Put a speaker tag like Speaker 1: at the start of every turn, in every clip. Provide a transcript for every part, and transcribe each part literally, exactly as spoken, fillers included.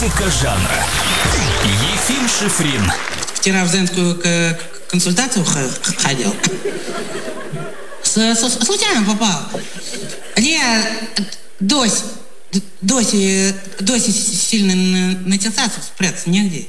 Speaker 1: Классика жанра. Ефим Шифрин.
Speaker 2: Вчера в женскую консультацию ходил. Случайно попал. Не, дось. Доси, доси сильно начался, спрятаться негде.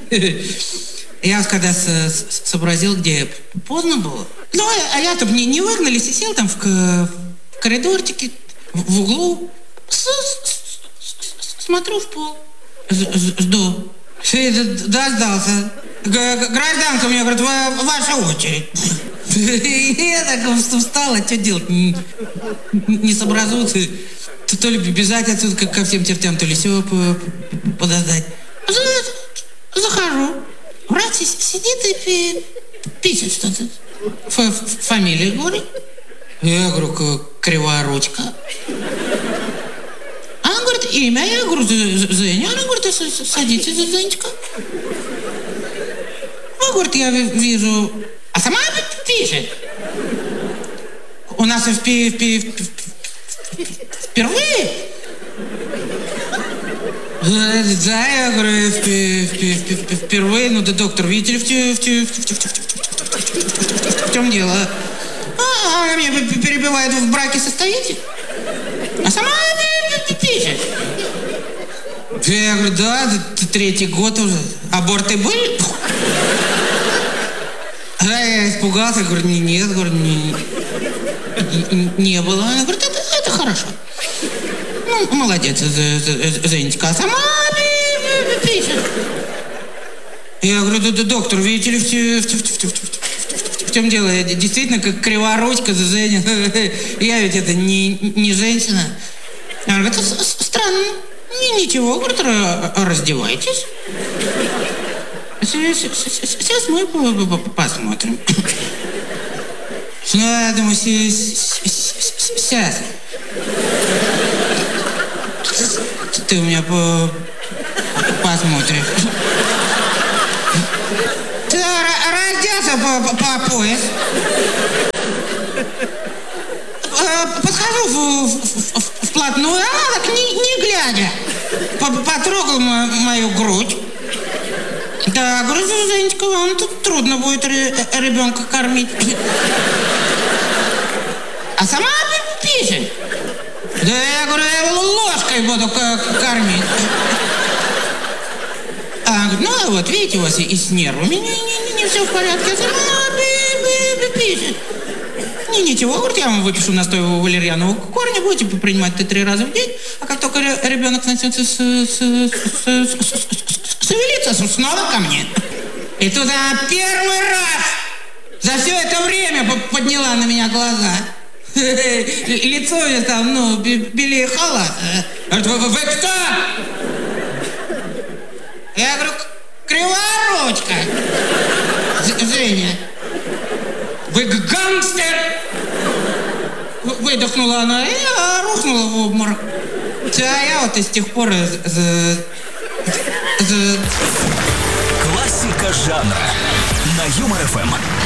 Speaker 2: Я когда сообразил, где поздно было. Ну, а я-то не, не выгнались и сел там в, в коридорчике, в, в углу. С, с, с, смотрю в пол. Жду. Дождался. Гражданка мне говорит, ваша очередь. Я так встала, что делать? Не, не сообразуются. То ли бежать отсюда как ко всем чертям, то ли все подождать. Захожу. Брат сидит и пишет что-то. Фамилия говорит. Я говорю, кривая ручка. Она говорит, имя. Я говорю, Женя. Она говорит, садитесь, Женечка. Ну, говорит, я вижу. А сама пишет. У нас в впервые. Да, я говорю, впервые, ну да, доктор, видите ли, в чем дело? А, она меня перебивает, в браке состоите? А сама пишет. Я говорю, да, третий год уже. Аборты были? Да, я испугался, говорю, нет, говорю, не, не было. Она говорит, это, это хорошо. Ну, молодец, Женечка, а сама пишет. Я говорю, да, да, доктор, видите ли, в, в, в, в, в, в чем дело? Я действительно как криворучка, Женя. Я ведь это не, не женщина. Она говорит, странно. Ничего, говорит, раздевайтесь. Сейчас мы посмотрим. Ну, я думаю, сейчас. Ты у меня посмотришь. Ты разделся по, по пояс. Подхожу в, в, в, вплотную, а так не, не глядя. Потрогал мою грудь. Да, говорю, Женечка, вам тут трудно будет ребенка кормить. А сама пишет. Да, я говорю, я его ложкой буду кормить. А, говорит, ну вот, видите, у вас и, и с нервами не, не, не, не все в порядке. А сама пишет. Не, ничего, говорит, я вам выпишу настой валерьянового корня, будете принимать это три раза в день, а как только ребенок начнется с, с, с, с, шевелиться, снова ко мне. И тут она первый раз за все это время подняла на меня глаза. Лицо у меня там, ну, белее халат. Говорит, вы, вы кто? Я говорю, криворучка. Женя. Вы гангстер! Выдохнула она и рухнула в обморок. А я вот и с тех пор... За... За...
Speaker 1: Классика жанра на Юмор ФМ.